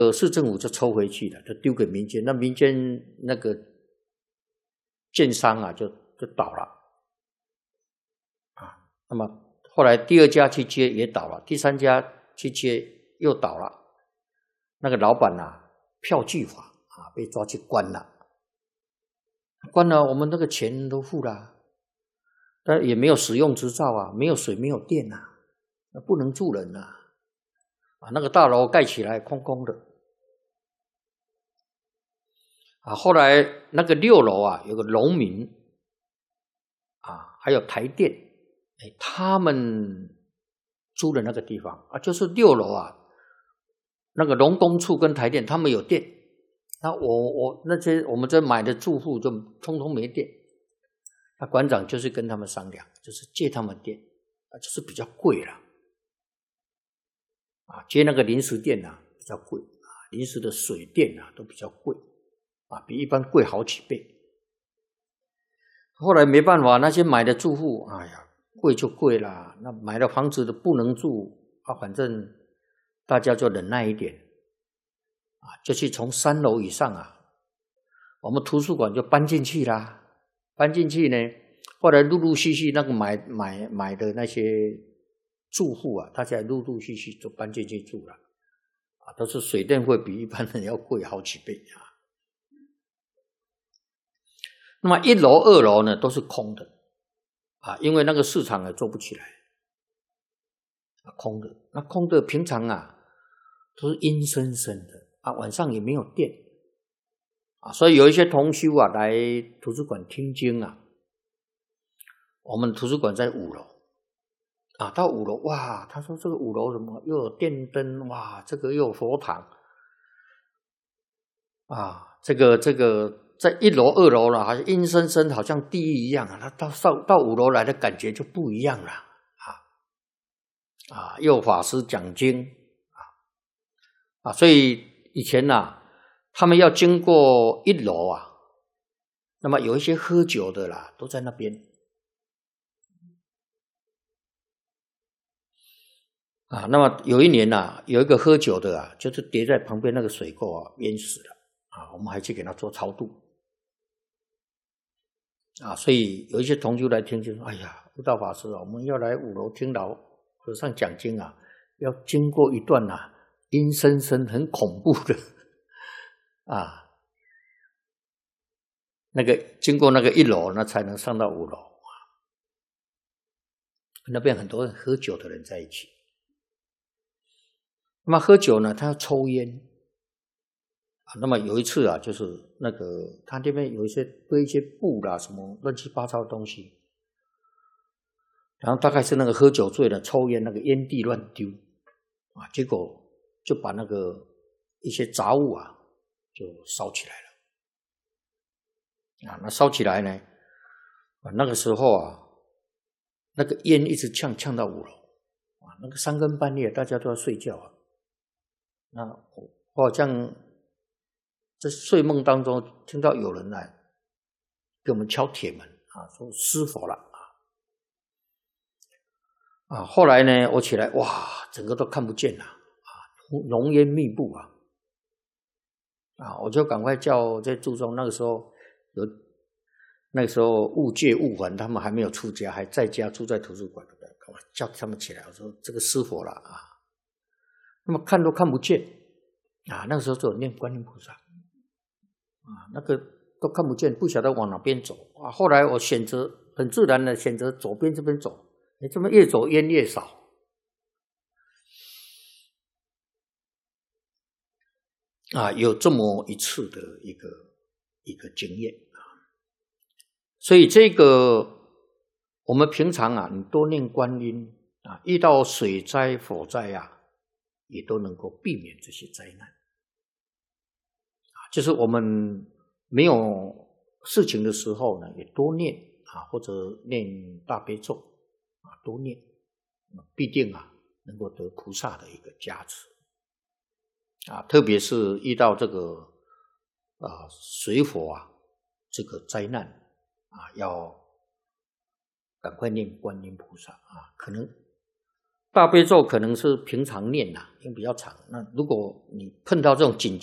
市政府就抽回去了，就丢给民间。那民间那个建商啊，就倒了啊。那么后来第二家去接也倒了，第三家去接又倒了。那个老板啊，票据法啊，被抓去关了。关了，我们那个钱都付了，但也没有使用执照啊，没有水，没有电啊，那不能住人啊。那个大楼盖起来空空的。后来那个6楼啊，有个农民还有台电，他们租的那个地方就是6楼啊，那个农工处跟台电他们有电，那那些我们这买的住户就通通没电。那馆长就是跟他们商量，就是借他们电就是比较贵了接那个临时电比较贵临时的水电都比较贵比一般贵好几倍。后来没办法，那些买的住户，哎呀，贵就贵啦。那买了房子的不能住反正大家就忍耐一点就去从3楼以上我们图书馆就搬进去啦。搬进去呢，后来陆陆续续那个买的那些住户大家陆陆续续就搬进去住了都是水电费比一般人要贵好几倍那么1楼2楼呢都是空的因为那个市场也做不起来空的。那空的平常都是阴森森的晚上也没有电所以有一些同修来图书馆听经我们图书馆在5楼到5楼哇，他说这个5楼什么又有电灯哇，这个又有佛堂这个在1楼2楼了，好像阴森森，好像地狱一样他到5楼来的感觉就不一样了又有法师讲经所以以前他们要经过1楼那么有一些喝酒的啦，都在那边那么有一年有一个喝酒的就是跌在旁边那个水沟淹死了我们还去给他做超度所以有一些同修来听就说，哎呀，悟道法师我们要来5楼听老和尚讲经要经过一段阴森森很恐怖的那个经过那个1楼那才能上到5楼那边很多人喝酒的人在一起。那么喝酒呢，他要抽烟那么有一次就是那个他这边有一些堆一些布啦什么乱七八糟的东西，然后大概是那个喝酒醉了抽烟那个烟蒂乱丢结果就把那个一些杂物就烧起来了那烧起来呢那个时候那个烟一直呛到5楼那个3更半夜大家都要睡觉那我好像在睡梦当中听到有人来给我们敲铁门说失火了后来呢我起来哇整个都看不见了浓烟密布我就赶快叫在住中，那个时候悟戒悟还他们还没有出家，还在家住在图书馆，我叫他们起来，我说这个失火了那么看都看不见那个时候就有念观音菩萨那个都看不见，不晓得往哪边走后来我很自然的选择左边这边走这么越走烟越少有这么一次的一个经验所以这个我们平常你多念观音遇到水灾火灾也都能够避免这些灾难就是我们没有事情的时候呢也多念或者念大悲咒多念必定能够得菩萨的一个加持特别是遇到这个水火这个灾难要赶快念观音菩萨可能大悲咒可能是平常念啦，因为比较长。那如果你碰到这种紧急